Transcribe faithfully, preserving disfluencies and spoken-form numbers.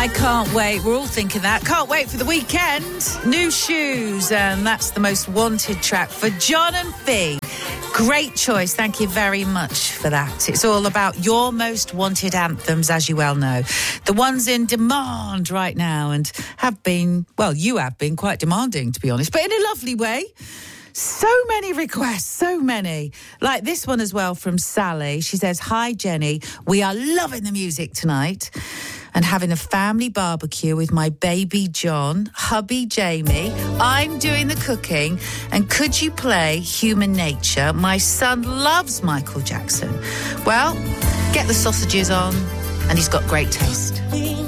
I can't wait. We're all thinking that. Can't wait for the weekend. New Shoes, and that's the most wanted track for John and Fee. Great choice. Thank you very much for that. It's all about your most wanted anthems, as you well know. The ones in demand right now and have been, well, you have been quite demanding, to be honest, but in a lovely way. So many requests, so many. Like this one as well from Sally. She says, "Hi, Jenny. We are loving the music tonight and having a family barbecue with my baby John, hubby Jamie. I'm doing the cooking. And could you play Human Nature? My son loves Michael Jackson." Well, get the sausages on, and he's got great taste.